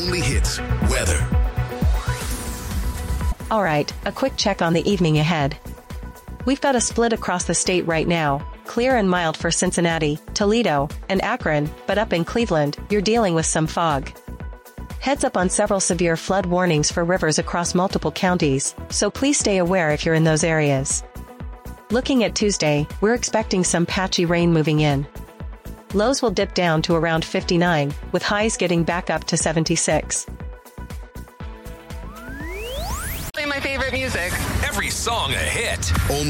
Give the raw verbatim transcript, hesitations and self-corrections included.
only hits, weather. All right, a quick check on the evening ahead. We've got a split across the state right now, clear and mild for Cincinnati, Toledo, and Akron, but up in Cleveland, you're dealing with some fog. Heads up on several severe flood warnings for rivers across multiple counties, so please stay aware if you're in those areas. Looking at Tuesday, we're expecting some patchy rain moving in. Lows will dip down to around fifty-nine, with highs getting back up to seventy-six. My favorite music. Every song a hit.